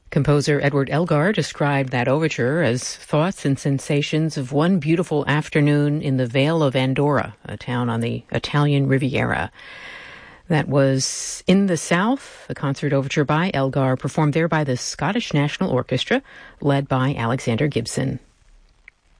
Composer Edward Elgar described that overture as thoughts and sensations of one beautiful afternoon in the Vale of Andorra, a town on the Italian Riviera. That was In the South, a concert overture by Elgar, performed there by the Scottish National Orchestra, led by Alexander Gibson.